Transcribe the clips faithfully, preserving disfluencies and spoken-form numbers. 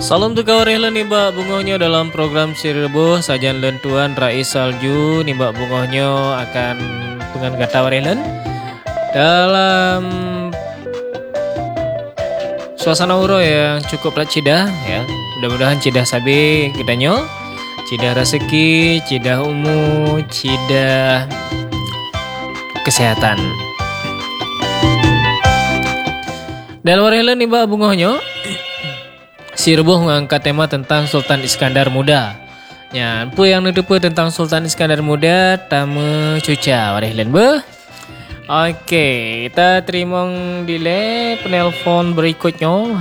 Salam tukar rehlan nibak bungohnya dalam program Sirebo Sajan Lentuan Rais Salju nibak bungohnya akan pengan kata rehlan dalam suasana uro yang cukup cidah ya. Mudah-mudahan cidah sabi kitanya, cidah rezeki, cidah umur, cidah kesehatan. Dalam rehlan nibak bungohnya si Reboh mengangkat tema tentang Sultan Iskandar Muda. Ya, apa yang nutup tentang Sultan Iskandar Muda? Tama cuca warehlen be. Oke, kita terima delay penelpon berikutnya.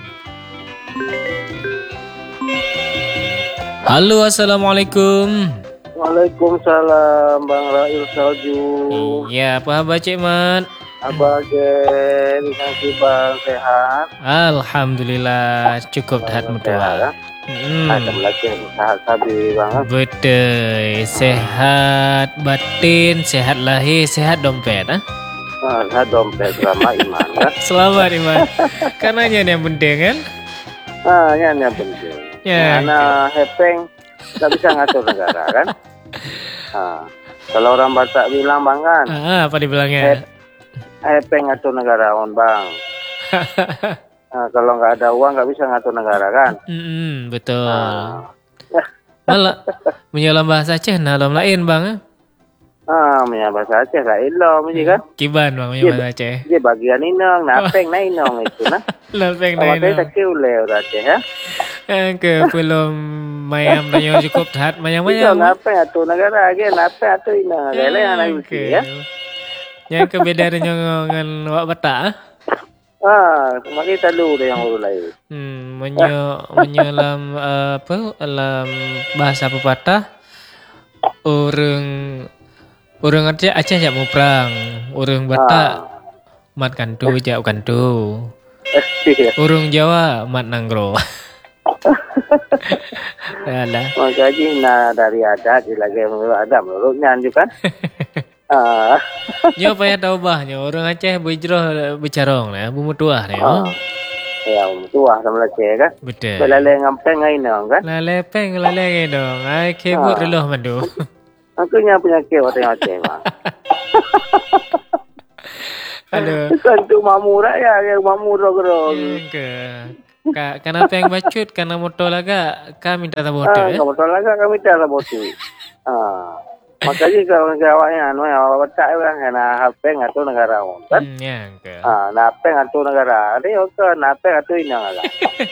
Halo, assalamualaikum. Waalaikumsalam Bang Rail Salju. Iya, apa kabar Cik Mat? Abah gen, kasih Bang sehat. Alhamdulillah, cukup dahat mutua. Hmm. Ada lagi sehat sabi Bang. Betul, sehat batin, sehat lahir, sehat dompet, ah? Nah, sehat dompet selama iman kan. Selamat iman. Karena yang penting kan? Ah, yang yang penting. Ya. Karena hepeng tak bisa ngatur negara kan. Ah, kalau orang Batak bilang Bang kan. Ah, apa dibilangnya? Hepeng ngatur negara on Bang. Nah, kalau nggak ada uang nggak bisa ngatur negara kan. Mm-mm, betul. Nah. Malah menyelam bahasa Aceh, nalam lain bang. Ah, punya bahasa Aceh lah ilom je kan. Kiban bang, punya bahasa Aceh. Dia bagian inong, napeng na inong itu nah. Napeng na inong. Awak tak kira orang Aceh ha. Ke belum mayam banyak cukup tahat mayam-mayam. Itu napeng atau negara ke, napeng atau inong. Gala yang nak usi ya. Yang kebedaannya dengan wak Batak ah? Ah, makin talu dia yang urut lain. Hmm, menyo menyelam uh, apa dalam bahasa pepatah orang orang Aceh Aceh jak mau perang, orang Batak ah. mat kantu jak kantu. Orang Jawa mat nanggro. Alah. Makanya nah dari adat lagi menurut adat menurutnya juga kan. Ah. Nyo payah tahu bahnya orang Aceh berhijrah bercarong lah, bumutuah ni. Ah. Ya, bumutuah sama Aceh kan. Betul. Belale ngampeng ai nang kan. Lale peng lale dong. Ai kebut reloh mandu. Aku nya punya ke orang Aceh mah. Aduh. Kan tu mamura ya, yang mamura gero. Ke. Ka kenapa yang bacut karena motor laga kami minta tabote. Ah, kamu tahu laga kami minta tabote. Ah. Makanya kalau jawabnya anu ya Batak kan kena hapeng atau negara kan. Hmm, ya ke. Ah, napeng atau negara. Ada oke napeng atau inang lah.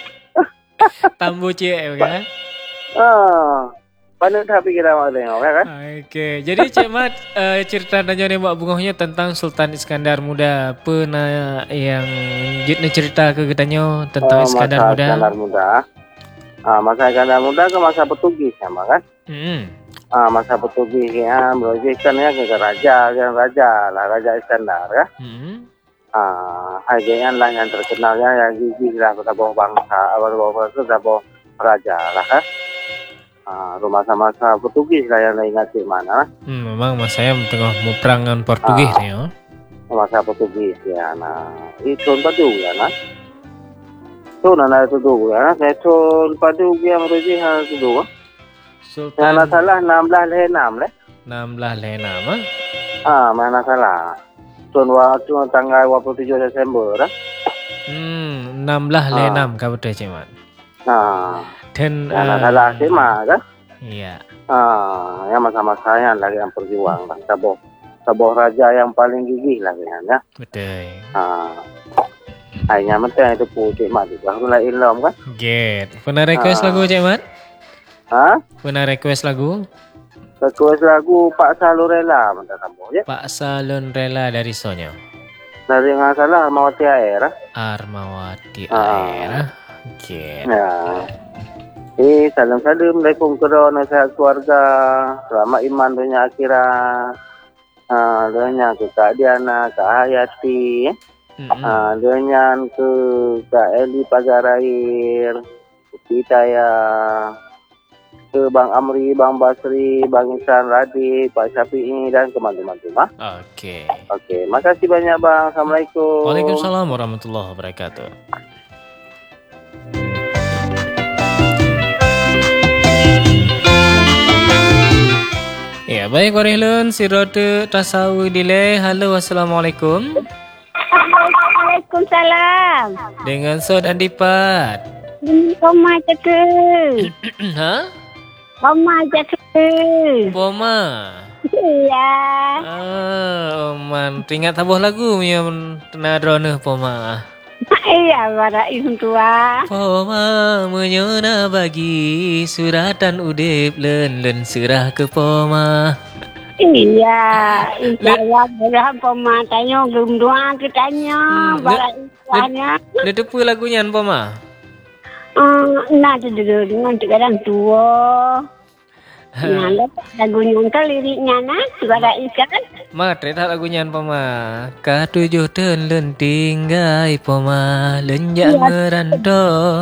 Tambu cie kan. Ah. Pandai tapi kita mau tengok kan. Okey. Jadi Cik Mat uh, cerita nanya ni Mbak Bungohnya tentang Sultan Iskandar Muda. Apa na yang jitna cerita ke katanya tentang oh, Iskandar Muda? Iskandar Muda. Ah, masa Iskandar Muda ke masa Portugis sama kan? Hmm. Ah, masa Portugis ya, berjaya ya ke raja, kan raja lah, Raja Iskandar ya. Hmm. Ah, harganya lah yang terkenalnya yang gigi lah, kita bawa bangsa, bawa bangsa, kita bawa raja lah kan. Ah, rumah masa Portugis lah yang ingat di mana. Hmm, memang masa saya tengah mau perangan Portugis ah, ni ya. Masa Portugis ya, nah itu padu ya nah. Tu nana itu tu ya, saya tu padu dia merujuk hal itu tu. Sultan. Mana salah enam belas leh enam leh. enam belas leh enam ah. Ah, mana salah. Tahun waktu tanggal dua puluh tujuh Desember ah. Hmm, enam belas leh enam kau betul Cik Mat. Nah. Dan mana uh, salah sema kan? Iya. Ah, yang masa-masa yang lagi yang berjuang lah. Saboh, saboh raja yang paling gigih lah kan ya. Betul. Ah. Hanya mentang itu putih mat itu lah ilom kan? Get. Pernah request ah. lagu Cik Mat? Hah? Pernah request lagu? Request lagu Pak Salun Rela mentang sambung ya. Pak Salun Rela dari Sonya. Dari nggak salah Armawati Air. Armawati Air. Ah. Get. Ya. Eh, salam-salam, Assalamualaikum korona sehat keluarga, selamat iman dunia akhirat. Ah, dunia ke Kak Diana, Kak Hayati, mm-hmm. ah, dunia ke Kak Eli Pagarair, kita ya ke Bang Amri, Bang Basri, Bang Insan Radhi, Pak Syafi'i dan teman-teman rumah. Oke. Oke, makasih banyak Bang. Assalamualaikum. Waalaikumsalam warahmatullahi wabarakatuh. Ya, baik warihleun si Rode tasawu dile. Halo, assalamualaikum. Waalaikumsalam. Dengan Sod Andipat. Ini Poma cakap. Ha? Poma cakap. Poma. Iya. Ah, Oman, teringat tabuh lagu yang tenadrona Poma. Iya, barai tua. Poma menyona bagi suratan udip len len serah ke Poma. Iya, saya berah Poma tanya belum doa ke tanya. Barai tuanya. Dia tepu lagunya Poma. Hmm, nah tu dulu dengan kadang tua. Nah, lagunya kan liriknya nah, barai kan. Matre tak lagunya Poma. Katujuh ten len tinggai Poma lenjak merantau.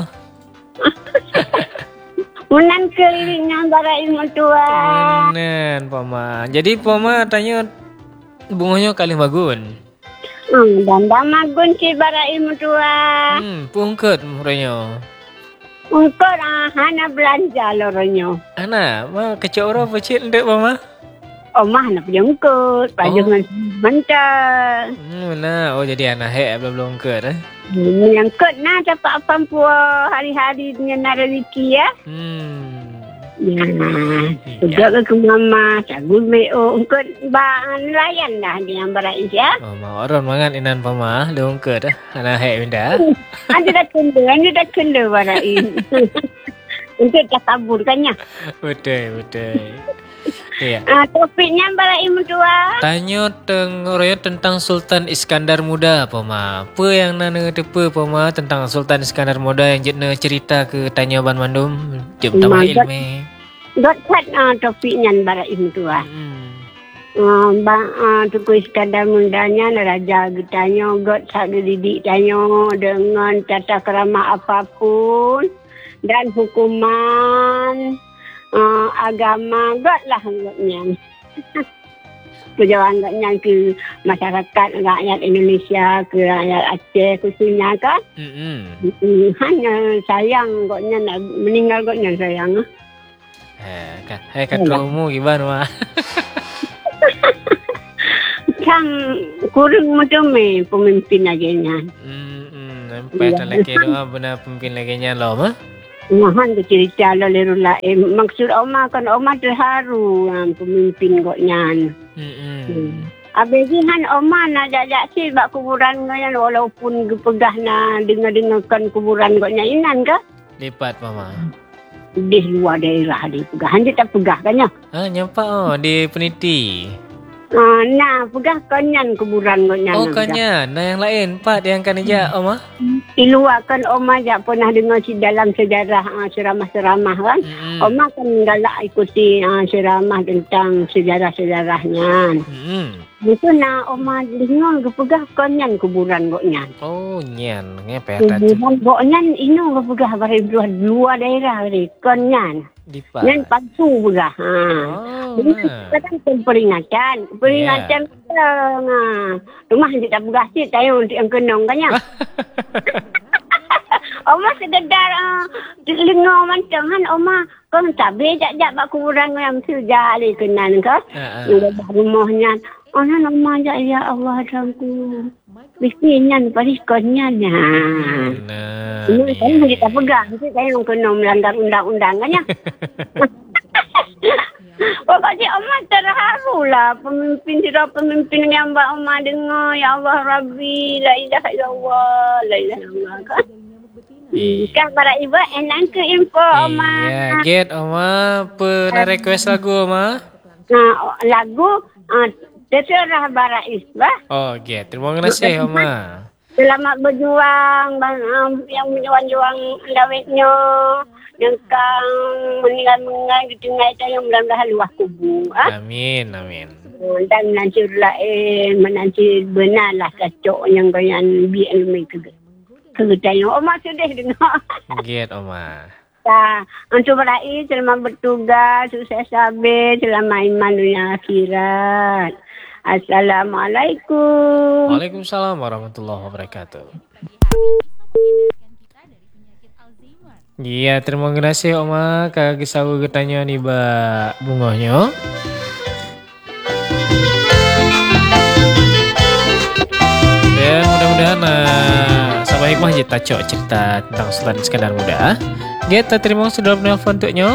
Menan kelilingnya barai mentua. Menan Poma. Jadi Poma tanya bunganya kali bagun. Hmm, dan damagun si barai mentua. Hmm, pungket muranya. Ungkot ah, hana belanja loronyo. Ana, ma kecil orang pecil ndek Poma. Omah nak pergi ungkot, pajak oh. Mental. Hmm, nah, oh jadi anak hek belum belum ungkot eh. Yang kot nah dapat apa hari-hari dengan rezeki ya. Hmm. Ya, sudah ke mama, sagu meo ungkot bahan layan dah dengan barai ya. Oh, mau orang mangan inan Poma, lu ungkot eh. Anak hek benda. Anda dah kena, anda dah kena barai. Untuk dah kabur kan ya. Betul, betul. Iya. Ah, topiknya barai mentua. Tanya teng orang tentang Sultan Iskandar Muda Poma. Apa yang nana tepa Poma tentang Sultan Iskandar Muda yang jetna cerita ke tanya Ban Mandum jam tambah ilmu. Dot kat ah topiknya barai mentua. Hmm. Ah, ba ah Tuku Iskandar Mudanya raja getanya got sak didik tanya dengan tata kerama apapun dan hukuman Uh, agama God lah anggapnya. Perjalanan anggapnya ke masyarakat rakyat Indonesia, ke rakyat Aceh khususnya kan. Mm-hmm. Hanya sayang godnya nak meninggal godnya sayang. Eh, kan, eh katromu gimana mah? Kan kurang macam ni pemimpin agaknya. Hmm, sampai tak lagi doa benar pemimpin lagi nya loh mah. Mahan ke cerita lalirullah. Eh, maksud Oma kan Oma terharu um, pemimpin koknya. Hmm. Habis ni han Oma nak jajak si bak kuburan ngoyan walaupun gepegah na dengar-dengarkan kuburan koknya inan ke? Lipat mama. Di luar daerah di pegah. Han dia tak pegah kan ya? Ah nyampak oh di peniti. Uh, nah, pegah kanyan kuburan koknya. Oh kanyan. Nah yang lain Pak yang kan aja Oma. Di luar kan Oma jak pernah dengar si dalam sejarah uh, ceramah-ceramah kan. Mm-hmm. Oma kan galak ikuti uh, ceramah tentang sejarah-sejarahnya. Mm-hmm. Itu nak Oma dengar kepegah kanyan kuburan koknya. Oh nyan, ngepet aja. Kuburan koknya ini kepegah dari luar, luar daerah dari kanyan. Yang palsu pegah. Ha. Oh, nah. Kan peringatan, peringatan yeah. Nah. Rumah dia tak pegah sih, tayo yang kenong kan ya. Oma sedar uh, dengar macam kan Oma kan tabe jak-jak bak kuburan yang sejak ali kenan ke. Heeh. Uh-uh. Rumahnya. Ona Oma jak ya Allah Tuhanku. Bikinnya paris konnya nah. Nah. Ini kan dia tak pegang, jadi tayo kenong melanggar undang-undang kan ya. Pokoknya Oma terharu lah pemimpin tidak pemimpin yang Mbak Oma dengar ya Allah Rabbi la ilaha illallah la ilaha illallah kan. Kan para ibu enak ke info Oma. Iya, get Oma pernah request lagu Oma? Nah, lagu uh, terserah bara isbah. Oh, get. Terima kasih Oma. Selamat berjuang um, yang berjuang lawetnya yang kang meninggal-meninggal di tengah itu yang mudah-mudahan luah kubur. Ah? Amin, amin. Dan menanti lain, menanti benarlah kacok yang goyan biar mereka kegetanya. Oma sudah dengar. Get Oma. Nah, untuk berai selamat bertugas, sukses habis, selamat iman dunia akhirat. Assalamualaikum. Waalaikumsalam warahmatullahi wabarakatuh. Iya, terima kasih Oma. Kak Gisawu getanya nih Mbak Bungonya. baik mah kita cok cerita tentang Sultan Iskandar Muda. Kita terima sudah menelpon untuknya.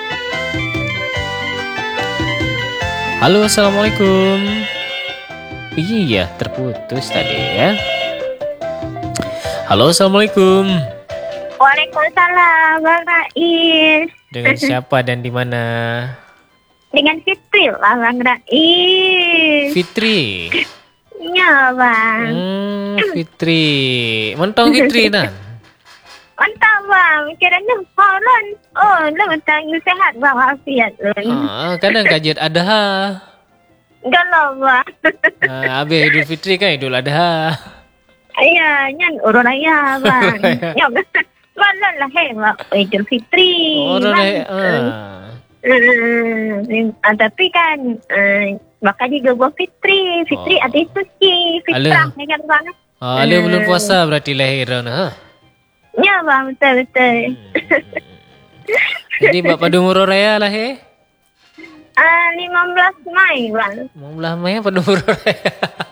Halo, assalamualaikum. Iya, terputus tadi ya. Halo, assalamualaikum. Waalaikumsalam, Bang Rais. Dengan siapa dan di mana? Dengan Fitri lah, Bang Rais. Fitri. Ya, Bang. Hmm, Fitri. Mentang Fitri nah. Mantap, Bang. Kiranya Holland. Oh, lah mentang sehat, Bang. Afiat. Ah, kadang kajian Adha. Galau, Bang. Ah, habis Idul Fitri kan Idul Adha. Iya, nyan urut raya, Bang. Ya, malah lah hebat Idul Fitri. Orang Bang. lain. Ah. Hmm, ah, tapi kan uh, bakal juga buat Fitri. Fitri Oh. ada suci. Fitrah, Alah. ni kan, Bang. Ah, ada bulan puasa berarti lahir ha. Ya, Bang. Betul-betul. Jadi Bapak pada umur raya lah he. Ah, lima belas Mei, Bang. Mau belah Mei pada umur raya.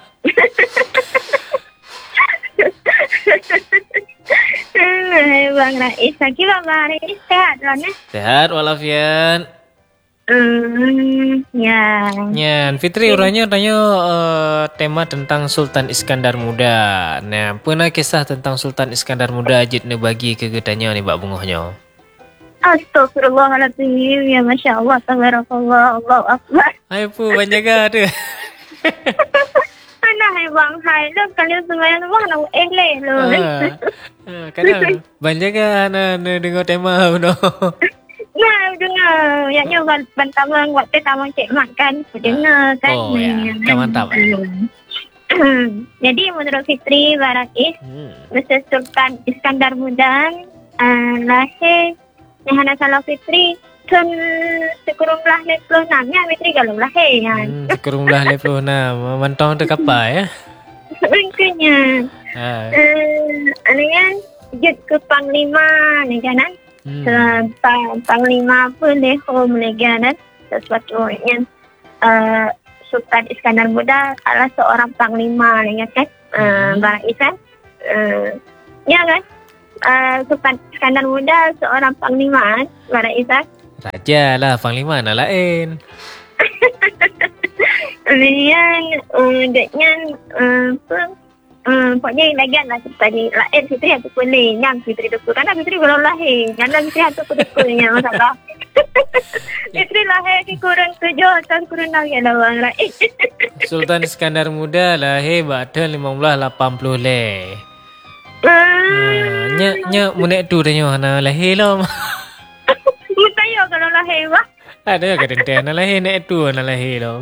Hmm, Bang Rais, lagi Bang Rais sehat lah ni. Sehat walafiat. Hmm, ya. Nyan, Fitri orangnya tanya uh, tema tentang Sultan Iskandar Muda. Nah, pernah kisah tentang Sultan Iskandar Muda ajit ne bagi ke getanya ni bak bungohnya. Astagfirullahaladzim, ya Masya Allah, tabarakallah, Allahu Akbar. Hai pu banjaga tu. Mana hai Bang, hai lo kalian semuanya semua nak eleh lo. Ah, ah, kadang banjaga na na dengar tema no. Nah, dengar, yaknya bantaman waktu tamu cek makan, dengar kan. Oh ya, kan mantap. Jadi menurut Fitri Barakis, Hmm. Mister Sultan Iskandar Muda uh, lahir Nihana Salah Fitri Sun sekurang belah lima puluh enam ya Fitri kalau lahir kan. Hmm, sekurang belah lima puluh enam. Mantong tu kapal ya. Mungkinnya. Ha. Uh, ini kan jut ke Panglima ni kan. Hmm. Uh, pang, Panglima pun leho melega kan. Sesuatu yang uh, Sultan Iskandar Muda adalah seorang Panglima ni kan. Uh, Hmm. Barak Isan. Uh, ya kan. Uh, Sultan Iskandar Muda seorang Panglima Barak Isan. Raja lah, Panglima nak lain. Kemudian uh, deknya uh, apa uh, pokoknya lagian lah tadi lain Fitri aku boleh yang Fitri duku karena Fitri belum lahir jangan Fitri aku dukunya masalah. Fitri lahir di kurun tujuh atau kurun lagi lah Bang Rais. Sultan Iskandar Muda lahir pada lima belas lapan puluh le. Ah, Nya nya munek tu tanya hana lahir lah. mutaya kalau lahir Bang. Ada ke tente hana lahir nek tu hana lahir lah.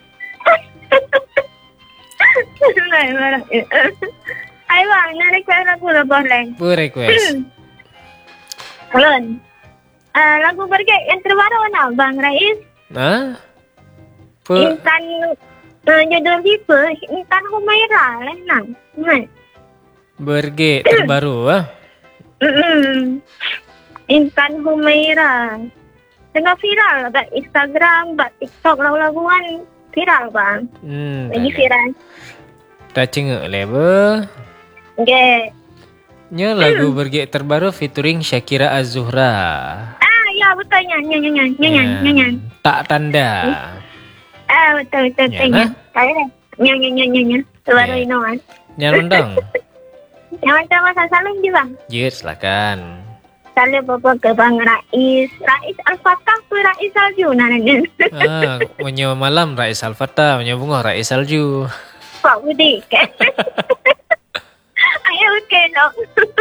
Hai Bang, nak request lagu lah boleh. Apa request? Belum. Uh, lagu berget yang terbaru nak Bang Rais. Ha? Apa? Intan uh, judul tipe Intan Humaira lah nak. Hmm. Berget terbaru ah. Mm-mm. Intan Humaira. Tengah viral kat Instagram, kat TikTok lagu-laguan viral Bang. Hmm. Lagi viral. Tak cengak le ba. Okay. Nya lagu berget terbaru featuring Shakira Az-Zuhra. Ah ya betul nya nya nya nya nya nya nya nya. Tak tanda. Ah betul betul Ya, betul nya. nah. Kaya nya nya nya nya nya. Terbaru Ya. ini kan. Nya londong. Yang macam masa saling je Bang. Ya, silakan. Saling bapak ke Bang Rais. Rais Al-Fatah ke Rais Salju nah ni. Ah, menyo malam Rais Al-Fatah, menyo bunga Rais Salju. Pak Budi kan. Ayah okey dong.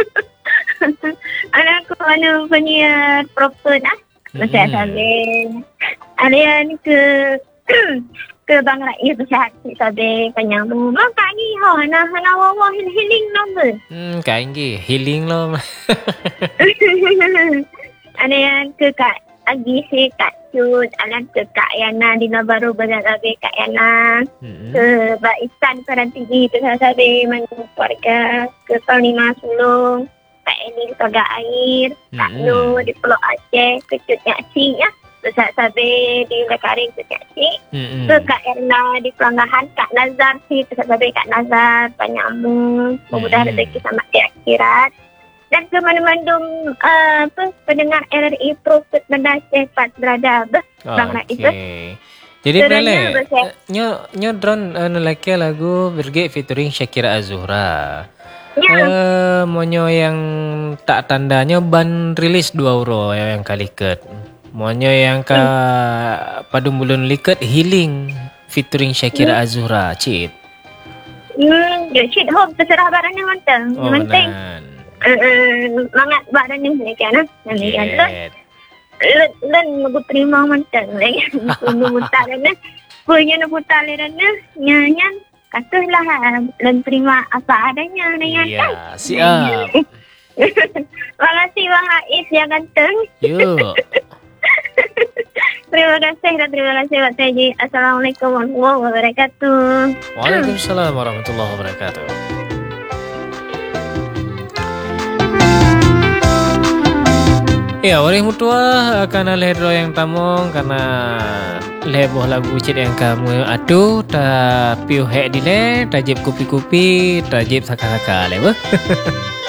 Anak aku mana punya proper nah. Macam Hmm. saling. Ada yang ke ke Bang Rais bersihat sabe penyambung. Maka ni ha na na wawa healing number. Hmm, kain ge healing lo. Ada yang ke Kak Agi si Kak Cut, ada ke Kak Yana di baru berat sabe Kak Yana. Hmm. Ke Mbak Isan Peran Tinggi tu sabe mana keluarga ke Panglima Sulung. Kak Eni di Toga Air, Kak Hmm. Nur di Pulau Aceh, ke Cut Yaksi ya. Ustaz Sabir di Lekaring tu Cik Cik. Hmm. So Kak Erna di Pelanggahan, Kak Nazar si Ustaz Sabir, Kak Nazar banyak amu, memudah Hmm. rezeki sama di akhirat. Dan ke mana-mana uh, apa pendengar R R I Prophet Benda Sepat berada beh bang Rais beh. Okey. Jadi Sebenarnya boleh bersih. nyo nyo drone uh, lelaki lagu Birgit featuring Syakira Azura. Ya. Eh, monyo yang tak tandanya ban rilis dua euro yang kali ket. Monyo yang ka padung bulun liket healing featuring Syakira Azura, Cid. Hmm, dia cik home terserah barang yang manteng. Oh, Yang penting benar. uh, uh, mangat barang yang ni kan. Nanti kan tu. Yes. Len len aku terima manteng lagi. Aku putar dan punya nak putar dan nyanyian katalah len terima apa adanya dengan Ya, kan. siap. Terima kasih Bang Rais yang ganteng. Yuk. Terima kasih dan terima kasih Pak Teji. Assalamualaikum warahmatullahi wabarakatuh. Waalaikumsalam warahmatullahi wabarakatuh. Ya, orang mutua karena lehro yang tamong karena leboh lagu cik yang kamu atu ta piu hek dile tajib kupi-kupi tajib saka-saka lebo.